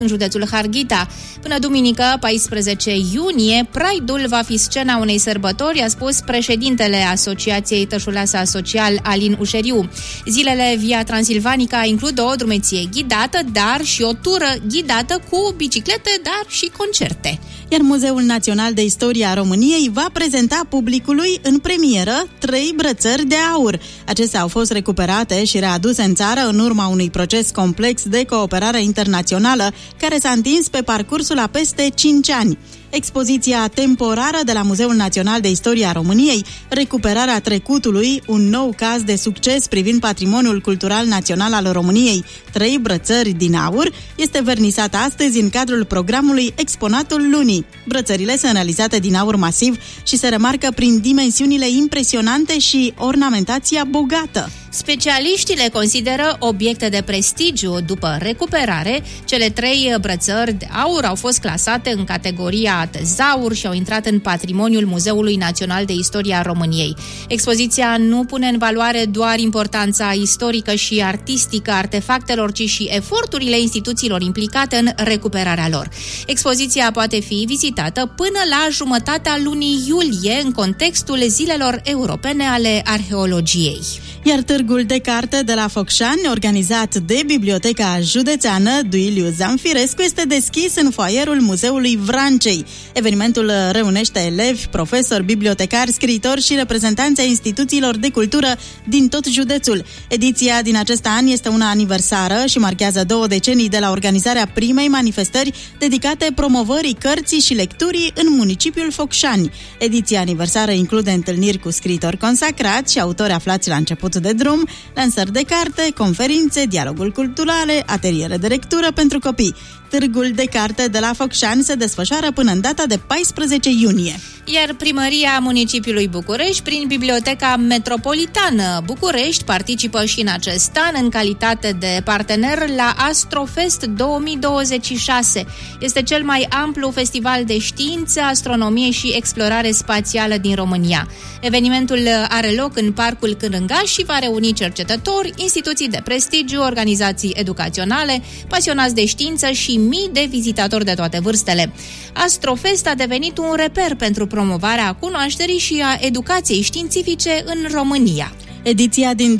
în județul Harghita. Până duminică, 14 iunie, Pride-ul va fi scena unei sărbători, a spus președintele Asociației Tășuleasa Social, Alin Ușeriu. Zilele Via Transilvanica includ o drumeție ghidată, dar și o tură ghidată cu biciclete, dar și concerte. Iar Muzeul Național de Istorie a României va prezenta publicului în premieră 3 brățări de aur. Acestea au fost recuperate și readuse în țară în urma unui proces complex de cooperare internațională care s-a întins pe parcursul a peste 5 ani. Expoziția temporară de la Muzeul Național de Istorie a României, Recuperarea trecutului, un nou caz de succes privind patrimoniul cultural național al României, 3 brățări din aur, este vernisată astăzi în cadrul programului Exponatul Lunii. Brățările sunt realizate din aur masiv și se remarcă prin dimensiunile impresionante și ornamentația bogată. Specialiștii le consideră obiecte de prestigiu. După recuperare, cele 3 brățări de aur au fost clasate în categoria tezaur și au intrat în patrimoniul Muzeului Național de Istorie a României. Expoziția nu pune în valoare doar importanța istorică și artistică a artefactelor, ci și eforturile instituțiilor implicate în recuperarea lor. Expoziția poate fi vizitată până la jumătatea lunii iulie, în contextul Zilelor Europene ale Arheologiei. Iar târgul de carte de la Focșani, organizat de Biblioteca Județeană Duiliu Zamfirescu, este deschis în foaierul Muzeului Vrancei. Evenimentul reunește elevi, profesori, bibliotecari, scriitori și reprezentanți ai instituțiilor de cultură din tot județul. Ediția din acest an este una aniversară și marchează 2 decenii de la organizarea primei manifestări dedicate promovării cărții și lecturii în municipiul Focșani. Ediția aniversară include întâlniri cu scriitori consacrați și autori aflați la început de drum, lansări de carte, conferințe, dialoguri culturale, ateliere de lectură pentru copii. Târgul de carte de la Focșani se desfășoară până în data de 14 iunie. Iar Primăria Municipiului București, prin Biblioteca Metropolitană București, participă și în acest an în calitate de partener la Astrofest 2026. Este cel mai amplu festival de știință, astronomie și explorare spațială din România. Evenimentul are loc în Parcul Cârângaș și va reuni cercetători, instituții de prestigiu, organizații educaționale, pasionați de știință și mii de vizitatori de toate vârstele. Astrofest a devenit un reper pentru promovarea cunoașterii și a educației științifice în România. Ediția din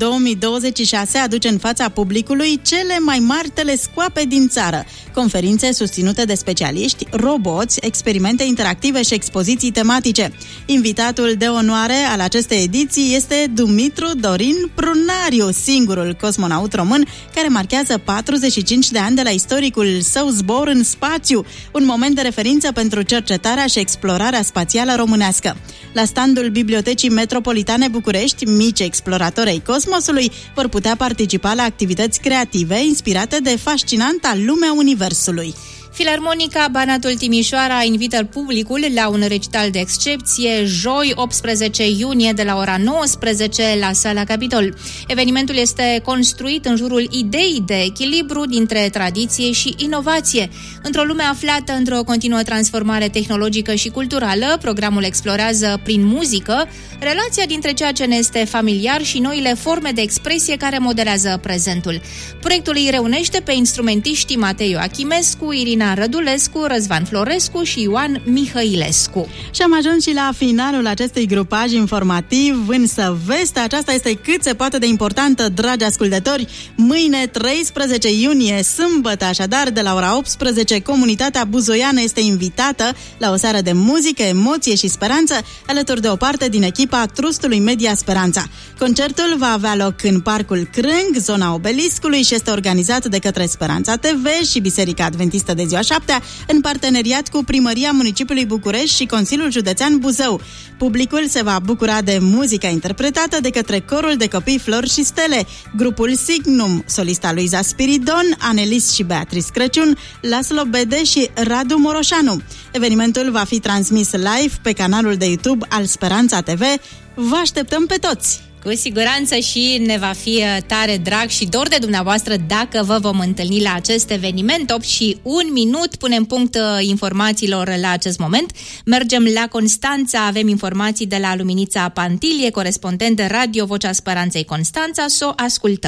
2026 aduce în fața publicului cele mai mari telescoape din țară, conferințe susținute de specialiști, roboți, experimente interactive și expoziții tematice. Invitatul de onoare al acestei ediții este Dumitru Dorin Prunariu, singurul cosmonaut român care marchează 45 de ani de la istoricul său zbor în spațiu, un moment de referință pentru cercetarea și explorarea spațială românească. La standul Bibliotecii Metropolitane București, mici exploratori ai cosmosului vor putea participa la activități creative inspirate de fascinanta lumea universului. Filarmonica Banatul Timișoara invită publicul la un recital de excepție joi 18 iunie de la ora 19 la Sala Capitol. Evenimentul este construit în jurul ideii de echilibru dintre tradiție și inovație. Într-o lume aflată într-o continuă transformare tehnologică și culturală, programul explorează prin muzică relația dintre ceea ce ne este familiar și noile forme de expresie care modelează prezentul. Proiectul îi reunește pe instrumentiștii Matei Achimescu, Irina Rădulescu, Răzvan Florescu și Ioan Mihăilescu. Și am ajuns și la finalul acestui grupaj informativ, însă vestea aceasta este cât se poate de importantă, dragi ascultători. Mâine, 13 iunie, sâmbătă, așadar, de la ora 18, comunitatea buzoiană este invitată la o seară de muzică, emoție și speranță, alături de o parte din echipa Trustului Media Speranța. Concertul va avea loc în Parcul Crâng, zona Obeliscului, și este organizat de către Speranța TV și Biserica Adventistă de Ziua 7, în parteneriat cu Primăria Municipiului București și Consiliul Județean Buzău. Publicul se va bucura de muzica interpretată de către corul de copii Flori și Stele, grupul Signum, solista Luiza Spiridon, Anelis și Beatrice Crăciun, Laslo Bede și Radu Moroșanu. Evenimentul va fi transmis live pe canalul de YouTube al Speranța TV. Vă așteptăm pe toți! Cu siguranță și ne va fi tare drag și dor de dumneavoastră dacă vă vom întâlni la acest eveniment. 8 și 1 minut, punem punct informațiilor la acest moment. Mergem la Constanța, avem informații de la Luminița Pantilie, corespondent de Radio Vocea Speranței Constanța, să o ascultăm.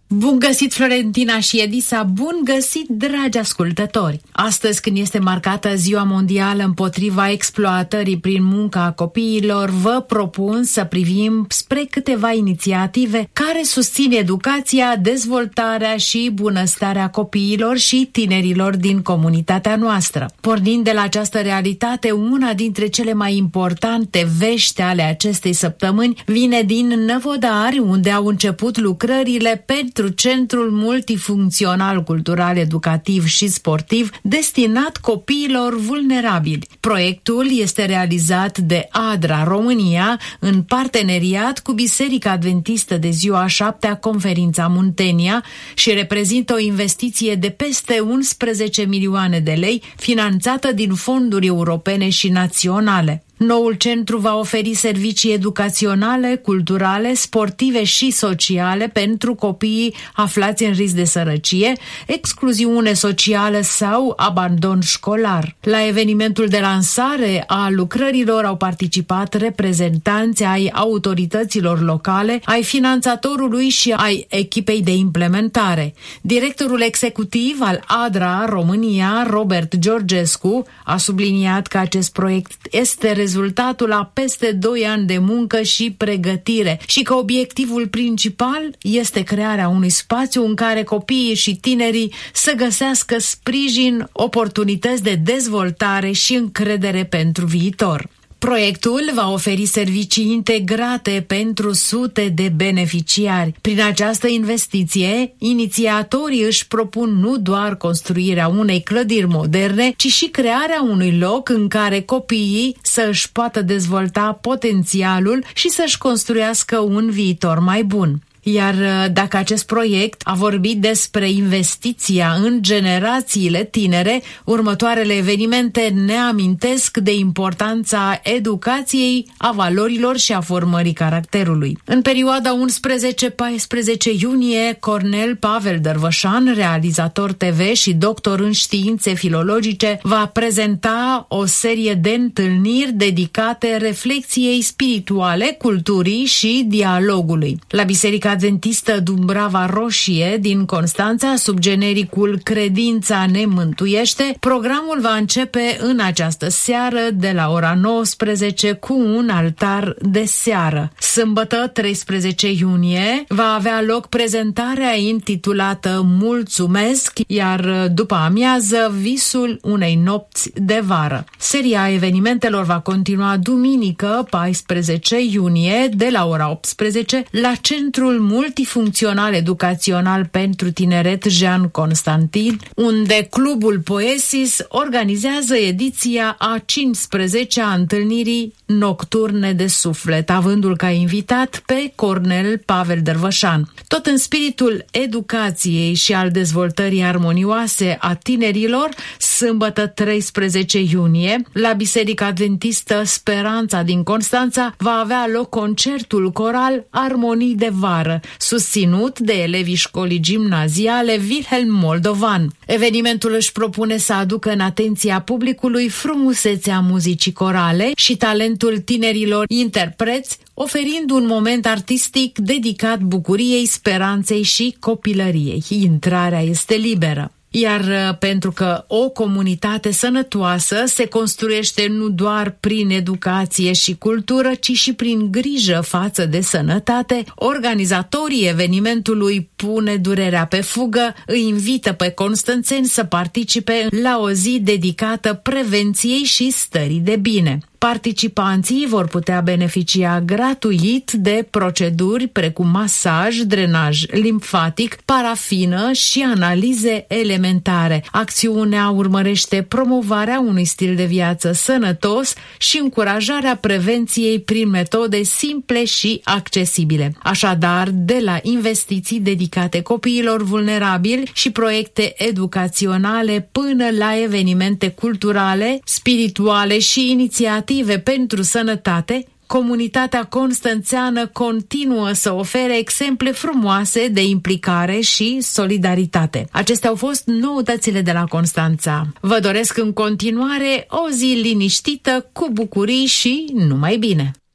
Bun găsit, Florentina și Edisa, bun găsit, dragi ascultători! Astăzi, când este marcată Ziua Mondială împotriva exploatării prin munca a copiilor, vă propun să privim spre câteva inițiative care susțin educația, dezvoltarea și bunăstarea copiilor și tinerilor din comunitatea noastră. Pornind de la această realitate, una dintre cele mai importante vești ale acestei săptămâni vine din Năvodari, unde au început lucrările pentru Centrul Multifuncțional Cultural, Educativ și Sportiv destinat copiilor vulnerabili. Proiectul este realizat de ADRA România în parteneriat cu Biserica Adventistă de Ziua a 7-a Conferința Muntenia și reprezintă o investiție de peste 11 milioane de lei finanțată din fonduri europene și naționale. Noul centru va oferi servicii educaționale, culturale, sportive și sociale pentru copiii aflați în risc de sărăcie, excluziune socială sau abandon școlar. La evenimentul de lansare a lucrărilor au participat reprezentanți ai autorităților locale, ai finanțatorului și ai echipei de implementare. Directorul executiv al ADRA România, Robert Georgescu, a subliniat că acest proiect este rezultatul a peste 2 ani de muncă și pregătire și că obiectivul principal este crearea unui spațiu în care copiii și tinerii să găsească sprijin, oportunități de dezvoltare și încredere pentru viitor. Proiectul va oferi servicii integrate pentru sute de beneficiari. Prin această investiție, inițiatorii își propun nu doar construirea unei clădiri moderne, ci și crearea unui loc în care copiii să își poată dezvolta potențialul și să-și construiască un viitor mai bun. Iar dacă acest proiect a vorbit despre investiția în generațiile tinere, următoarele evenimente ne amintesc de importanța educației, a valorilor și a formării caracterului. În perioada 11-14 iunie, Cornel Pavel Dărvășan, realizator TV și doctor în științe filologice, va prezenta o serie de întâlniri dedicate reflexiei spirituale, culturii și dialogului. La Biserica Adventistă Dumbrava Roșie din Constanța, sub genericul Credința ne mântuiește, programul va începe în această seară de la ora 19 cu un altar de seară. Sâmbătă, 13 iunie, va avea loc prezentarea intitulată Mulțumesc, iar după amiază Visul unei nopți de vară. Seria evenimentelor va continua duminică, 14 iunie, de la ora 18 la Centrul Multifuncțional Educațional pentru Tineret Jean Constantin, unde Clubul Poesis organizează ediția a 15-a întâlnirii nocturne de suflet, avându-l ca invitat pe Cornel Pavel Dărvășan. Tot în spiritul educației și al dezvoltării armonioase a tinerilor, sâmbătă 13 iunie, la Biserica Adventistă Speranța din Constanța va avea loc concertul coral Armonii de Vară, susținut de elevii școlii gimnaziale Wilhelm Moldovan. Evenimentul își propune să aducă în atenția publicului frumusețea muzicii corale și talentul tinerilor interpreți, oferind un moment artistic dedicat bucuriei, speranței și copilăriei. Intrarea este liberă. Iar pentru că o comunitate sănătoasă se construiește nu doar prin educație și cultură, ci și prin grijă față de sănătate, organizatorii evenimentului Pune durerea pe fugă îi invită pe constanțeni să participe la o zi dedicată prevenției și stării de bine. Participanții vor putea beneficia gratuit de proceduri precum masaj, drenaj limfatic, parafină și analize elementare. Acțiunea urmărește promovarea unui stil de viață sănătos și încurajarea prevenției prin metode simple și accesibile. Așadar, de la investiții dedicate copiilor vulnerabili și proiecte educaționale până la evenimente culturale, spirituale și inițiative pentru sănătate, comunitatea constanțeană continuă să ofere exemple frumoase de implicare și solidaritate. Acestea au fost noutățile de la Constanța. Vă doresc în continuare o zi liniștită, cu bucurii și numai bine!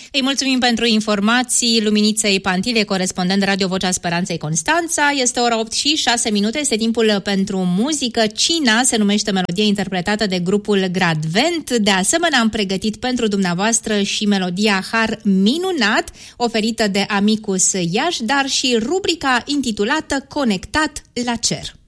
Îi mulțumim pentru informații Luminiței Pantile, corespondent Radio Vocea Speranței Constanța. Este ora 8:06, este timpul pentru muzică. Cina se numește melodia interpretată de grupul Gradvent. De asemenea, am pregătit pentru dumneavoastră și melodia Har Minunat, oferită de Amicus Iași, dar și rubrica intitulată Conectat la Cer.